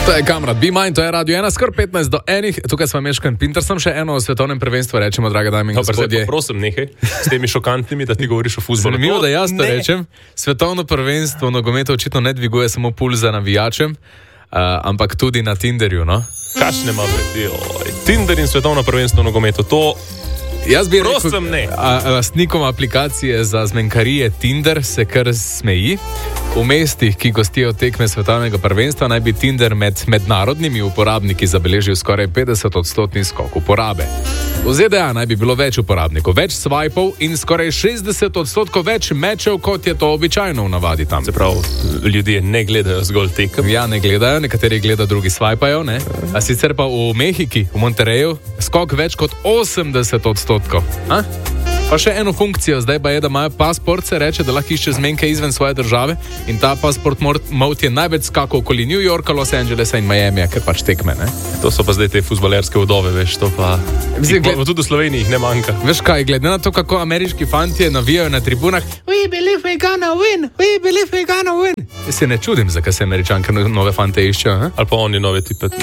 To je Kamrat, Be Mine, to je Radio 1, skoro 15 do 1. Tukaj smo Meško in Pinter, sem še eno o svetovnem prvenstvu, rečemo, draga dame in gospodje. Prosim, nehaj s temi šokantnimi, da ti govoriš o fuzbolu. Zanimivo, da jaz to rečem. Svetovno prvenstvo v nogometu očitno ne dviguje samo pulza navijačem, ampak tudi na Tinderju, no? Kašne ima vrti, Tinder in svetovno prvenstvo v nogometu, to... Jaz bi rekel, prosim, ne. Lastnikom aplikacije za zmenkarije Tinder se kar smeji. V mestih, ki gostijo tekme svetovnega prvenstva, naj bi Tinder med mednarodnimi uporabniki zabeležil skoraj 50% skok uporabe. V ZDA naj bi bilo več uporabnikov, več swipov in skoraj 60% več mečev, kot je to običajno v navadi tam. Se pravi, ljudje ne gledajo zgolj tekem. Ja, ne gledajo, nekateri gledajo, drugi swipajo, ne? A sicer pa v Mehiki, v Monterreju, skok več kot 80%. A? Pa še eno funkcijo, zdaj pa je, da imajo pasport, se reče, da lahko išče zmenke izven svoje države in ta pasport mode je največ skakal okoli New Yorka, Los Angelesa in Miamija, ker pač tekme, ne? To so pa zdaj te fuzbalerske vdove, veš, to pa... Tudi v Sloveniji jih ne manjka. Veš kaj, glede na to, kako ameriški fantje navijajo na tribunah, we believe we gonna win, we believe we gonna win. Se ne čudim, zakaj se Američanke nove fante iščejo, ali pa oni nove tipe.